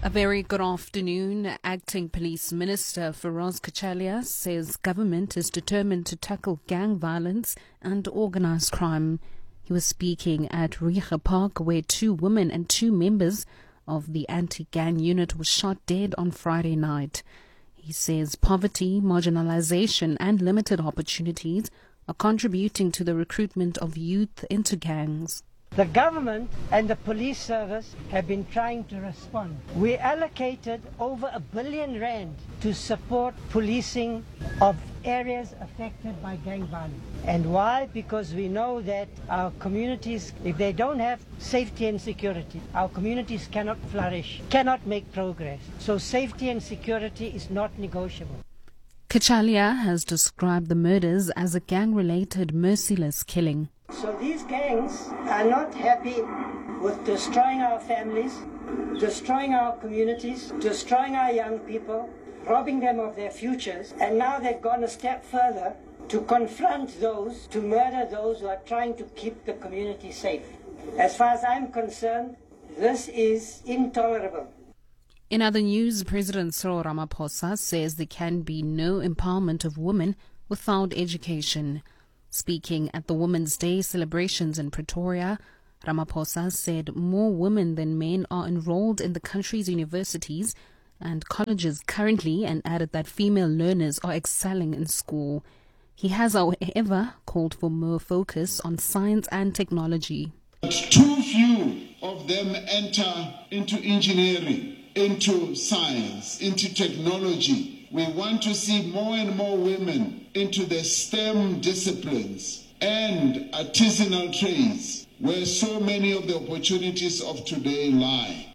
A very good afternoon. Acting Police Minister Feroz Kachalia says government is determined to tackle gang violence and organised crime. He was speaking at Riga Park, where 2 women and 2 members of the anti-gang unit were shot dead on Friday night. He says poverty, marginalisation and limited opportunities are contributing to the recruitment of youth into gangs. The government and the police service have been trying to respond. We allocated over R1 billion to support policing of areas affected by gang violence. And why? Because we know that our communities, if they don't have safety and security, our communities cannot flourish, cannot make progress. So safety and security is not negotiable. Kachalia has described the murders as a gang-related merciless killing. So these gangs are not happy with destroying our families, destroying our communities, destroying our young people, robbing them of their futures, and now they've gone a step further to confront those, to murder those who are trying to keep the community safe. As far as I'm concerned, this is intolerable. In other news, President Cyril Ramaphosa says there can be no empowerment of women without education. Speaking at the Women's Day celebrations in Pretoria, Ramaphosa said more women than men are enrolled in the country's universities and colleges currently, and added that female learners are excelling in school. He has, however, called for more focus on science and technology. Too few of them enter into engineering, into science, into technology. We want to see more and more women into the STEM disciplines and artisanal trades, where so many of the opportunities of today lie.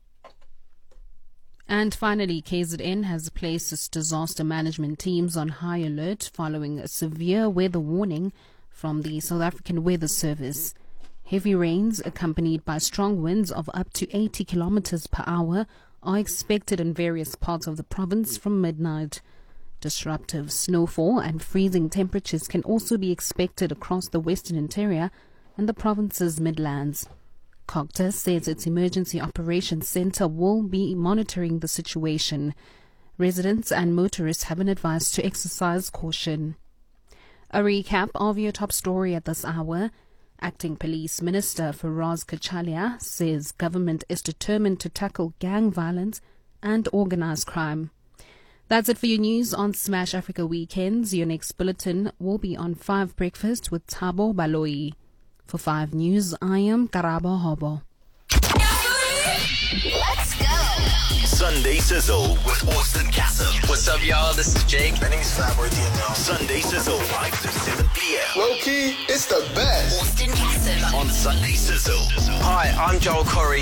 And finally, KZN has placed its disaster management teams on high alert following a severe weather warning from the South African Weather Service. Heavy rains accompanied by strong winds of up to 80 kilometers per hour are expected in various parts of the province from midnight. Disruptive snowfall and freezing temperatures can also be expected across the Western Interior and the province's Midlands. COGTA says its Emergency Operations Centre will be monitoring the situation. Residents and motorists have been advised to exercise caution. A recap of your top story at this hour. Acting Police Minister Feroz Kachalia says government is determined to tackle gang violence and organised crime. That's it for your news on Smash Africa Weekends. Your next bulletin will be on 5 Breakfast with Thabo Baloyi. For 5 News, I am Karabo Hobo. Let's go! Sunday Sizzle with Austin Kassim. What's up, y'all? This is Jake. My name's Fabio DML. Sunday Sizzle, 5 to 7 p.m. Low key, it's the best. Austin Kassim on Sunday Sizzle. Hi, I'm Joel Corey.